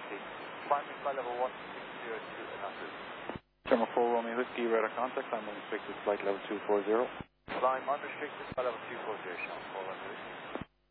taxi. Climb in flight level 1602 and after. Terminal 4 Romeo Whiskey, radar contact, climb unrestricted, flight level 240. Climb unrestricted, flight level 240, Channel 4 Romeo Whiskey.